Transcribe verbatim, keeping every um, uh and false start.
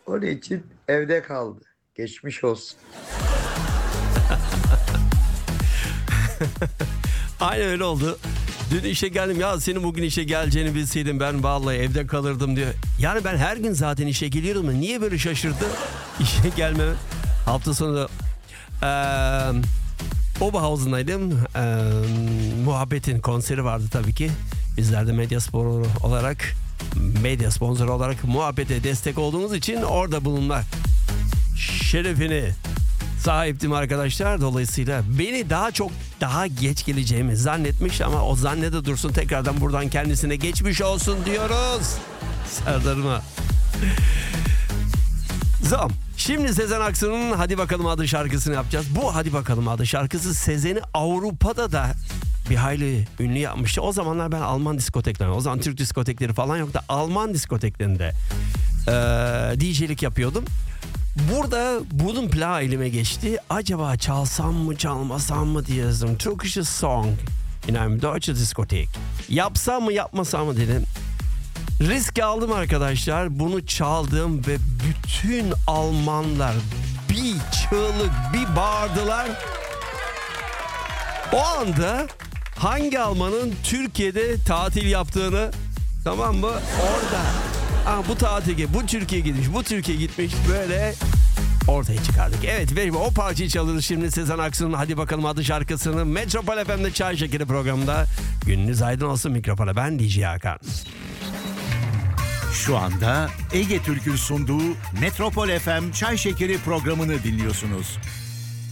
Onun için evde kaldı. Geçmiş olsun. Aynen öyle oldu. Dün işe geldim, ya senin bugün işe geleceğini bilseydim ben vallahi evde kalırdım diyor. Yani ben her gün zaten işe geliyorum da niye böyle şaşırdı işe gelmeme. Hafta sonu eee Oberhausen'daydım. Eee Muhabbet'in konseri vardı tabii ki. Bizler de medya sporu olarak, medya sponsoru olarak Muhabbet'e destek olduğumuz için orada bulunma şerefini sahiptim arkadaşlar. Dolayısıyla beni daha çok daha geç geleceğimi zannetmiş ama o zannede dursun, tekrardan buradan kendisine geçmiş olsun diyoruz. Serdar'ıma. Zam. Şimdi Sezen Aksu'nun Hadi Bakalım adlı şarkısını yapacağız. Bu Hadi Bakalım adlı şarkısı Sezen'i Avrupa'da da bir hayli ünlü yapmıştı. O zamanlar ben Alman diskoteklerinde, o zaman Türk diskotekleri falan yoktu. Alman diskoteklerinde ee, D J'lik yapıyordum. Burada bunun plağı elime geçti. Acaba çalsam mı çalmasam mı diye yazdım. Türkische Song in einem deutsche Diskothek. Yapsam mı yapmasam mı dedim. Risk aldım arkadaşlar. Bunu çaldım ve bütün Almanlar bir çığlık, bir bağırdılar. O anda hangi Almanın Türkiye'de tatil yaptığını, tamam mı? Orada. Aa, bu tatile, bu Türkiye gitmiş, bu Türkiye gitmiş, böyle ortaya çıkardık. Evet, ve o parçayı çalıyoruz şimdi, Sezen Aksu'nun Hadi Bakalım adlı şarkısını Metropol F M'de Çay Şekeri programında. Gününüz aydın olsun, mikrofona ben D J Hakan. Şu anda Ege Türk'ün sunduğu Metropol F M Çay Şekeri programını dinliyorsunuz.